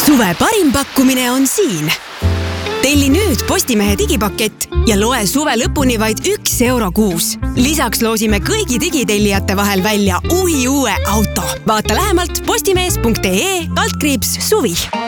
Suve parim pakkumine on siin. Telli nüüd Postimehe digipakett ja loe suve lõpuni vaid €1 kuus. Lisaks loosime kõigi digitellijate vahel välja uue auto. Vaata lähemalt postimees.ee/suvi.